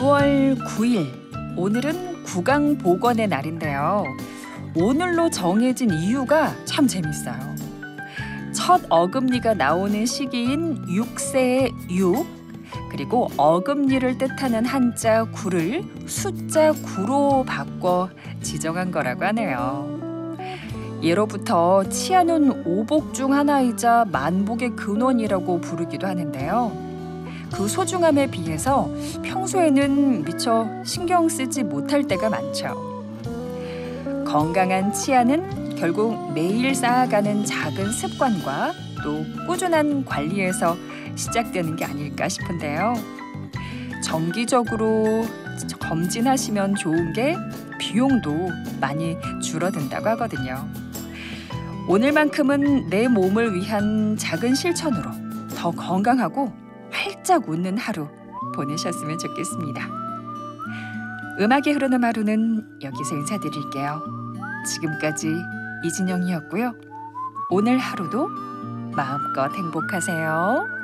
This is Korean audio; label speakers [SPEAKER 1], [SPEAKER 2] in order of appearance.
[SPEAKER 1] 6월 9일, 오늘은 구강복원의 날인데요. 오늘로 정해진 이유가 참 재밌어요. 첫 어금니가 나오는 시기인 6세의 6, 그리고 어금니를 뜻하는 한자 9를 숫자 9로 바꿔 지정한 거라고 하네요. 예로부터 치아는 오복 중 하나이자 만복의 근원이라고 부르기도 하는데요. 그 소중함에 비해서 평소에는 미처 신경 쓰지 못할 때가 많죠. 건강한 치아는 결국 매일 쌓아가는 작은 습관과 또 꾸준한 관리에서 시작되는 게 아닐까 싶은데요. 정기적으로 검진하시면 좋은 게 비용도 많이 줄어든다고 하거든요. 오늘만큼은 내 몸을 위한 작은 실천으로 더 건강하고 활짝 웃는 하루 보내셨으면 좋겠습니다. 음악이 흐르는 하루는 여기서 인사드릴게요. 지금까지 이진영이었고요. 오늘 하루도 마음껏 행복하세요.